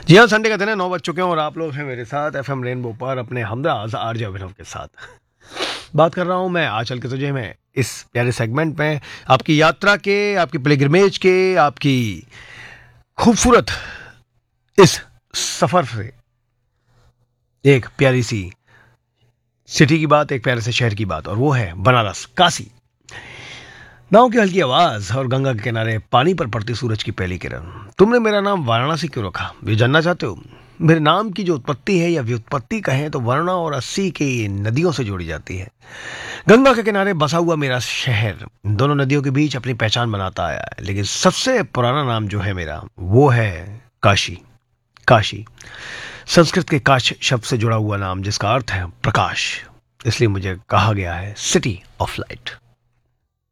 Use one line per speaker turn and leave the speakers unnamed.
जी हाँ, संडे का दिन है, 9 बज चुके हैं और आप लोग हैं मेरे साथ एफएम रेनबो पर अपने हमराज़ आरजे अभिनव के साथ। बात कर रहा हूँ मैं आजकल के तुझे में इस प्यारे सेगमेंट में आपकी यात्रा के, आपकी पिलग्रिमेज के, आपकी खूबसूरत इस सफ़र से एक प्यारी सी सिटी की बात, एक प्यारे से शहर की बात, और वो है बनारस, काशी। नाव की हल्की आवाज और गंगा के किनारे पानी पर पड़ती सूरज की पहली किरण। तुमने मेरा नाम वाराणसी क्यों रखा, ये जानना चाहते हो? मेरे नाम की जो उत्पत्ति है या व्युत्पत्ति कहें तो वरुणा और अस्सी की नदियों से जोड़ी जाती है। गंगा के किनारे बसा हुआ मेरा शहर इन दोनों नदियों के बीच अपनी पहचान बनाता आया है, लेकिन सबसे पुराना नाम जो है मेरा वो है काशी। काशी संस्कृत के काश शब्द से जुड़ा हुआ नाम, जिसका अर्थ है प्रकाश। इसलिए मुझे कहा गया है सिटी ऑफ लाइट।